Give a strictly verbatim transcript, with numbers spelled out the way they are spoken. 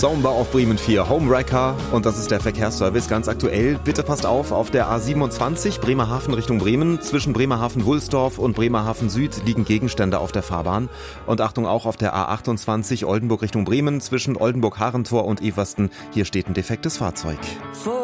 Zomba auf Bremen vier, Homewrecker, und das ist der Verkehrsservice ganz aktuell. Bitte passt auf, auf der A siebenundzwanzig Bremerhaven Richtung Bremen, zwischen Bremerhaven-Wulsdorf und Bremerhaven Süd liegen Gegenstände auf der Fahrbahn. Und Achtung auch auf der A achtundzwanzig Oldenburg Richtung Bremen, zwischen Oldenburg-Harentor und Eversten, hier steht ein defektes Fahrzeug.